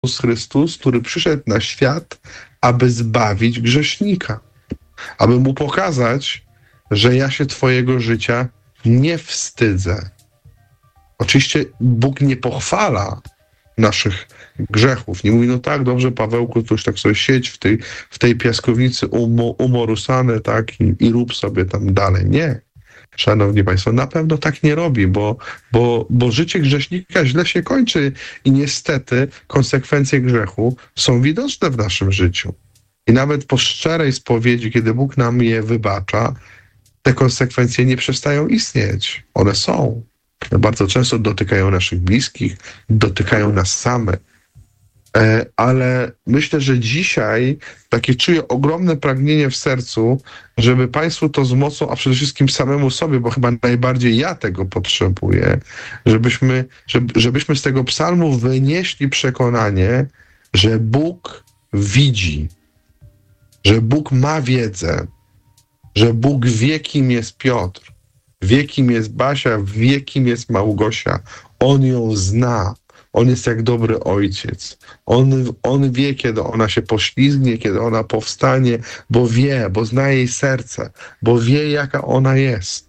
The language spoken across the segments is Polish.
Chrystus, który przyszedł na świat, aby zbawić grzesznika, aby mu pokazać, że ja się twojego życia nie wstydzę. Oczywiście Bóg nie pochwala naszych grzechów. Nie mówi, no tak, dobrze, Pawełku, to już tak sobie siedź w tej piaskownicy umorusane, tak, i rób sobie tam dalej. Nie. Szanowni Państwo, na pewno tak nie robi, bo życie grzesznika źle się kończy i niestety konsekwencje grzechu są widoczne w naszym życiu. I nawet po szczerej spowiedzi, kiedy Bóg nam je wybacza, te konsekwencje nie przestają istnieć. One są. Bardzo często dotykają naszych bliskich, dotykają nas samych. Ale myślę, że dzisiaj takie czuję ogromne pragnienie w sercu, żeby Państwu to z mocą, a przede wszystkim samemu sobie, bo chyba najbardziej ja tego potrzebuję, żebyśmy z tego psalmu wynieśli przekonanie, że Bóg widzi, że Bóg ma wiedzę, że Bóg wie, kim jest Piotr, wie, kim jest Basia, wie, kim jest Małgosia. On ją zna. On jest jak dobry ojciec. On wie, kiedy ona się poślizgnie, kiedy ona powstanie, bo wie, bo zna jej serce, bo wie, jaka ona jest.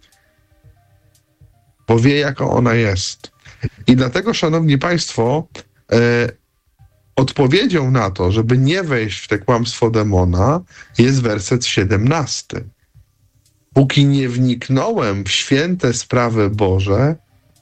Bo wie, jaka ona jest. I dlatego, szanowni Państwo, odpowiedzią na to, żeby nie wejść w te kłamstwo demona, jest werset 17. Póki nie wniknąłem w święte sprawy Boże,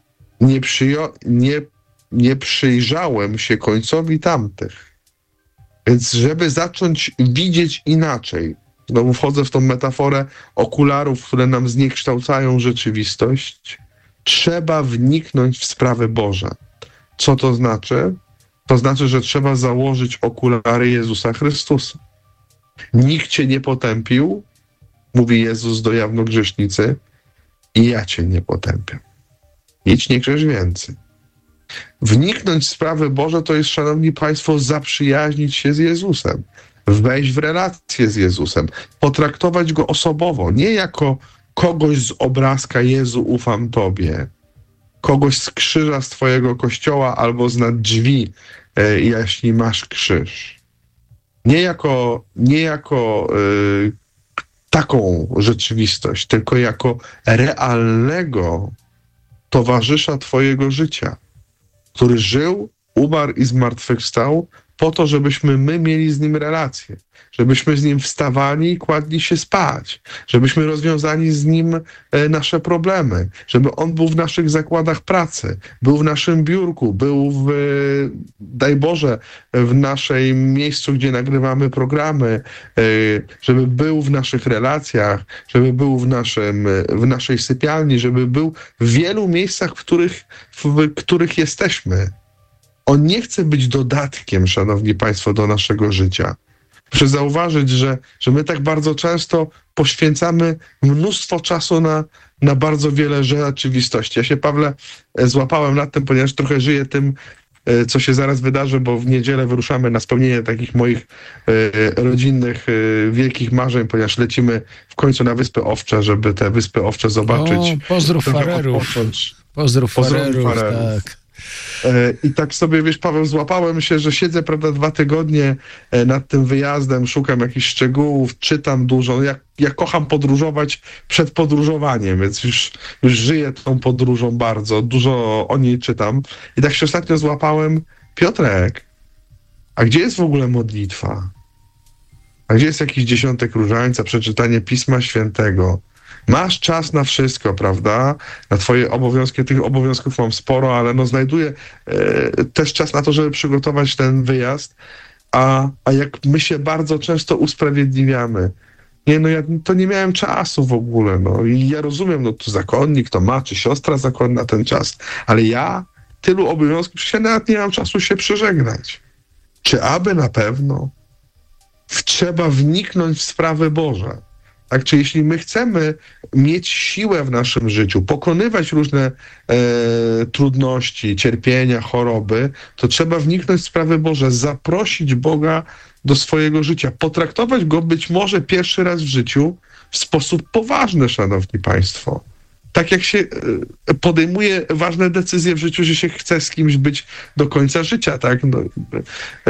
nie przyjrzałem się końcowi tamtych. Więc żeby zacząć widzieć inaczej, znowu wchodzę w tą metaforę okularów, które nam zniekształcają rzeczywistość, trzeba wniknąć w sprawy Boże. Co to znaczy? To znaczy, że trzeba założyć okulary Jezusa Chrystusa. Nikt cię nie potępił, mówi Jezus do jawnogrzesznicy, i ja cię nie potępiam. Idź, nie grzesz więcej. Wniknąć w sprawy Boże to jest, szanowni Państwo, zaprzyjaźnić się z Jezusem, wejść w relację z Jezusem, potraktować Go osobowo, nie jako kogoś z obrazka Jezu, ufam Tobie, kogoś z krzyża z Twojego kościoła albo z nad drzwi, jeśli masz krzyż. Nie jako taką rzeczywistość, tylko jako realnego towarzysza Twojego życia, który żył, umarł i zmartwychwstał po to, żebyśmy my mieli z Nim relację, żebyśmy z Nim wstawali i kładli się spać, żebyśmy rozwiązali z Nim nasze problemy, żeby On był w naszych zakładach pracy, był w naszym biurku, był daj Boże, w naszym miejscu, gdzie nagrywamy programy, żeby był w naszych relacjach, żeby był w naszej sypialni, żeby był w wielu miejscach, w których jesteśmy. On nie chce być dodatkiem, szanowni Państwo, do naszego życia. Muszę zauważyć, że my tak bardzo często poświęcamy mnóstwo czasu na bardzo wiele rzeczywistości. Ja się, Pawle, złapałem nad tym, ponieważ trochę żyję tym, co się zaraz wydarzy, bo w niedzielę wyruszamy na spełnienie takich moich rodzinnych, wielkich marzeń, ponieważ lecimy w końcu na Wyspy Owcze, żeby te Wyspy Owcze zobaczyć. Pozdrów farerów. Pozdrów farerów, tak. I tak sobie, wiesz, Paweł, złapałem się, że siedzę, prawda, 2 tygodnie nad tym wyjazdem, szukam jakichś szczegółów, czytam dużo. Ja kocham podróżować przed podróżowaniem, więc już żyję tą podróżą bardzo, dużo o niej czytam. I tak się ostatnio złapałem, Piotrek, a gdzie jest w ogóle modlitwa? A gdzie jest jakiś 10 różańca, przeczytanie Pisma Świętego? Masz czas na wszystko, prawda? Na twoje obowiązki. Tych obowiązków mam sporo, ale znajduję też czas na to, żeby przygotować ten wyjazd. A jak my się bardzo często usprawiedliwiamy. Ja to nie miałem czasu w ogóle. I ja rozumiem, tu zakonnik to ma, czy siostra zakonna ten czas. Ale ja tylu obowiązków, że ja nawet nie mam czasu się przeżegnać. Czy aby na pewno trzeba wniknąć w sprawy Boże? Tak, czy jeśli my chcemy mieć siłę w naszym życiu, pokonywać różne trudności, cierpienia, choroby, to trzeba wniknąć w sprawy Boże, zaprosić Boga do swojego życia, potraktować Go być może pierwszy raz w życiu w sposób poważny, szanowni Państwo. tak jak się podejmuje ważne decyzje w życiu, że się chce z kimś być do końca życia, tak? No,